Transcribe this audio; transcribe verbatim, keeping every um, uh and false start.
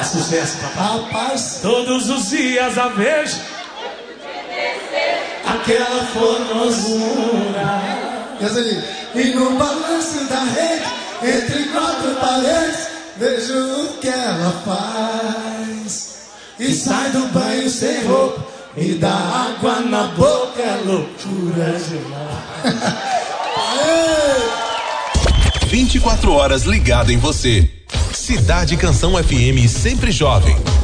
sucesso, papai. Rapaz, Todos os dias a vejo aquela formosura. e no balanço da rede, entre quatro paredes, vejo o que ela faz. E sai do banho sem roupa, e dá água na boca, é loucura geral. vinte e quatro horas ligado em você. Cidade Canção F M, sempre jovem.